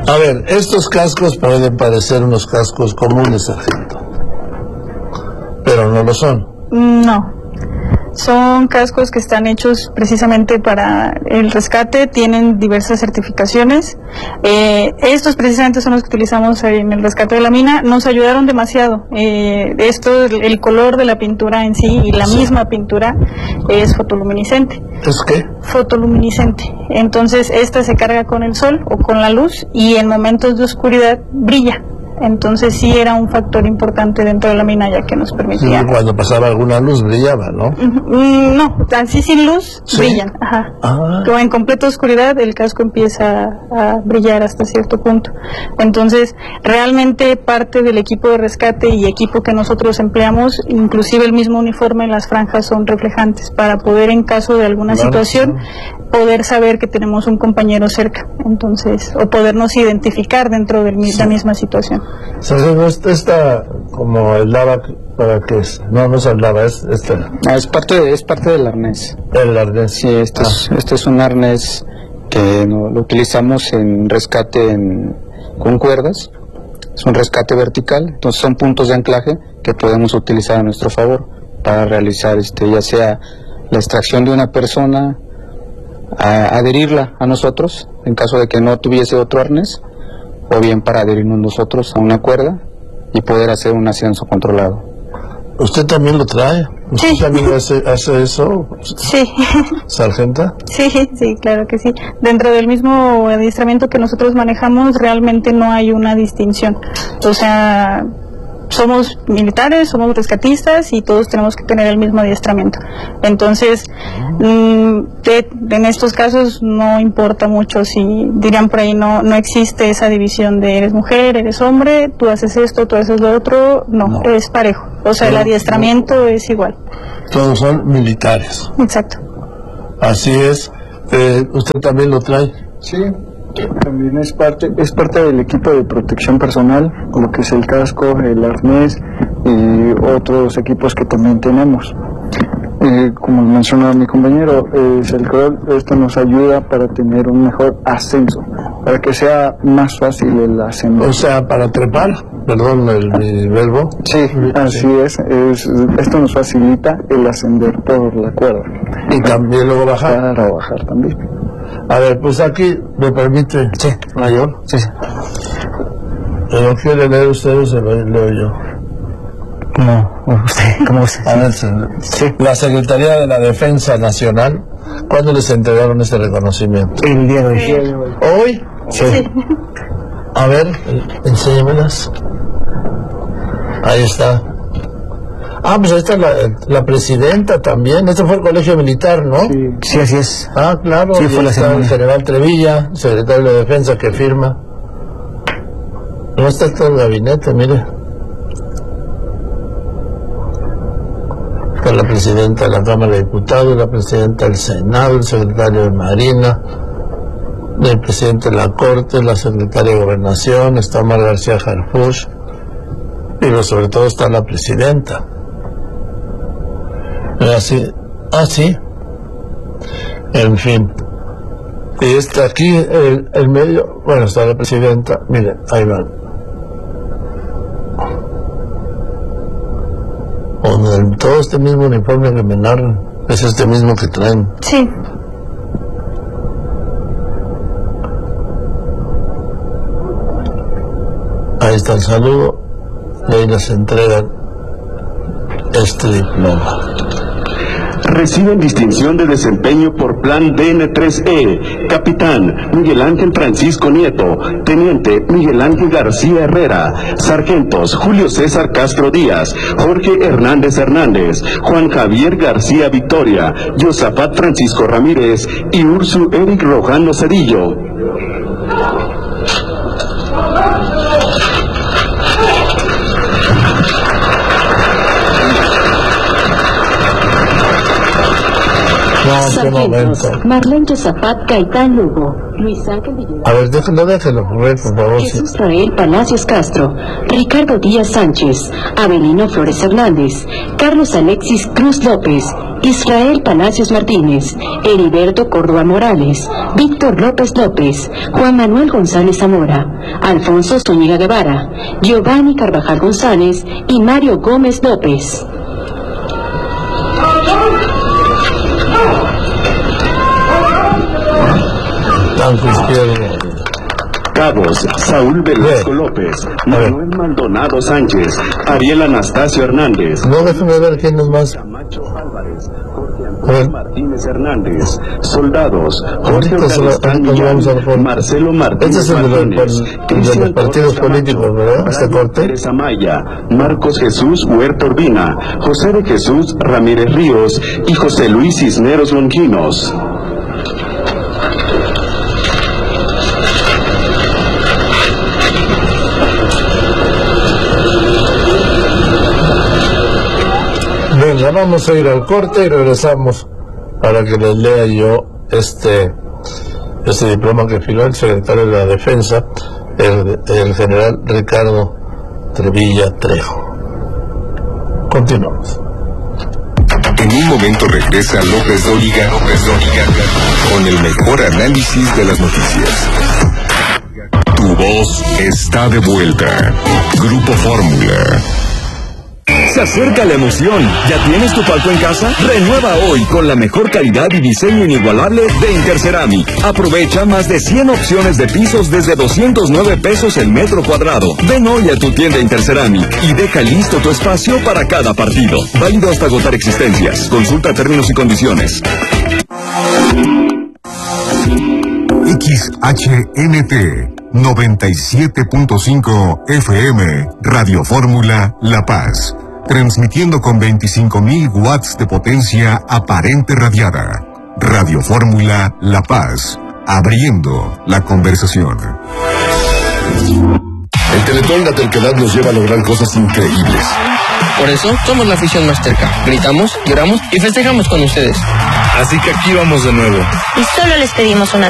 A ver, estos cascos pueden parecer unos cascos comunes, sargento, pero no lo son. No, son cascos que están hechos precisamente para el rescate, tienen diversas certificaciones. Estos precisamente son los que utilizamos en el rescate de la mina, nos ayudaron demasiado. El color de la pintura en sí y la misma pintura es fotoluminiscente. ¿Es qué? Fotoluminiscente. Entonces esta se carga con el sol o con la luz y en momentos de oscuridad brilla. Entonces sí era un factor importante dentro de la mina, ya que nos permitía... Sí, cuando pasaba alguna luz brillaba, ¿no? No, así sin luz, ¿sí? Brillan, ajá. Como en completa oscuridad el casco empieza a brillar hasta cierto punto. Entonces realmente parte del equipo de rescate y equipo que nosotros empleamos, inclusive el mismo uniforme, las franjas son reflejantes para poder, en caso de alguna situación, poder saber que tenemos un compañero cerca, entonces, o podernos identificar dentro de la misma situación. Esta, como el lava, ¿para qué es? No es el lava, es esta. Es parte del arnés. El arnés. Sí, este es un arnés que lo utilizamos en rescate con cuerdas. Es un rescate vertical, entonces son puntos de anclaje que podemos utilizar a nuestro favor para realizar ya sea la extracción de una persona, adherirla a nosotros en caso de que no tuviese otro arnés, o bien para adherirnos nosotros a una cuerda y poder hacer un ascenso controlado. ¿Usted también lo trae? ¿Usted también hace eso? Sí. ¿Sargenta? Sí, claro que sí. Dentro del mismo adiestramiento que nosotros manejamos realmente no hay una distinción. O sea, somos militares, somos rescatistas y todos tenemos que tener el mismo adiestramiento. Entonces, en estos casos no importa mucho si, dirían por ahí, no existe esa división de eres mujer, eres hombre, tú haces esto, tú haces lo otro, no. Es parejo. O sea, el adiestramiento es igual. Todos son militares. Exacto. Así es. ¿Usted también lo trae? Sí. También es parte del equipo de protección personal, lo que es el casco, el arnés y otros equipos que también tenemos. Como mencionaba mi compañero, esto nos ayuda para tener un mejor ascenso, para que sea más fácil el ascenso. O sea, para trepar, perdón mi verbo. Sí, así es. Esto nos facilita el ascender por la cuerda. Y también luego bajar. Para bajar también. A ver, pues aquí, ¿me permite? Sí. Mayor. Sí. ¿Lo quiere leer usted o se lo leo yo? ¿Cómo usted? A ver, sí. La Secretaría de la Defensa Nacional, ¿cuándo les entregaron este reconocimiento? El día de hoy. ¿Hoy? Sí. A ver, enséñamelas. Ahí está. Pues ahí está la presidenta también. Este fue el colegio militar, ¿no? Sí, así es. Claro. Sí, fue la está el general Trevilla, secretario de Defensa, que firma. No está todo el gabinete, mire. Está la presidenta de la Cámara de Diputados, la presidenta del Senado, el secretario de Marina, el presidente de la Corte, la secretaria de Gobernación, está Omar García Harfuch, pero sobre todo está la presidenta. Así, sí. En fin. Y está aquí el medio, bueno, está la presidenta, miren, ahí van. Todo este mismo uniforme que me narran, es este mismo que traen. Sí. Ahí está el saludo, y ahí les entregan este diploma. Reciben distinción de desempeño por Plan DN3E, Capitán Miguel Ángel Francisco Nieto, Teniente Miguel Ángel García Herrera, Sargentos Julio César Castro Díaz, Jorge Hernández Hernández, Juan Javier García Victoria, Yosafat Francisco Ramírez y Ursu Eric Rojano Cedillo. qué momento. Marlene Josafat Gaitán Lugo, Luis Ángel Villegas. A ver, déjelo, por favor. Jesús Rael Palacios Castro, Ricardo Díaz Sánchez, Avelino Flores Hernández, Carlos Alexis Cruz López, Israel Palacios Martínez, Heriberto Córdoba Morales, Víctor López López, Juan Manuel González Zamora, Alfonso Zúñiga Guevara, Giovanni Carvajal González y Mario Gómez López. Tanco izquierdo. Cabos: Saúl Velasco López, Manuel Maldonado Sánchez, Ariel Anastasio Hernández. No, déjame ver quién es más. Camacho Álvarez, Jorge Antonio Martínez Hernández. Soldados: Jorge Afganistán Millán, Marcelo Martínez Este es el Martínez, de los partidos políticos, ¿verdad? Este corte. Pérez Amaya, Marcos Jesús Huerta Urbina, José de Jesús Ramírez Ríos y José Luis Cisneros Longinos. Venga, vamos a ir al corte y regresamos para que les lea yo este diploma que firmó el secretario de la Defensa, el general Ricardo Trevilla Trejo. Continuamos. En un momento regresa López Dóriga con el mejor análisis de las noticias. Tu voz está de vuelta. Grupo Fórmula. Se acerca la emoción. ¿Ya tienes tu palco en casa? Renueva hoy con la mejor calidad y diseño inigualable de Interceramic. Aprovecha más de 100 opciones de pisos desde 209 pesos el metro cuadrado. Ven hoy a tu tienda Interceramic y deja listo tu espacio para cada partido. Válido hasta agotar existencias. Consulta términos y condiciones. XHNT 97.5 FM, Radio Fórmula La Paz, transmitiendo con 25.000 watts de potencia aparente radiada. Radio Fórmula La Paz, abriendo la conversación. El Teletón, la terquedad nos lleva a lograr cosas increíbles. Por eso somos la afición más cerca. Gritamos, lloramos y festejamos con ustedes. Así que aquí vamos de nuevo. Y solo les pedimos una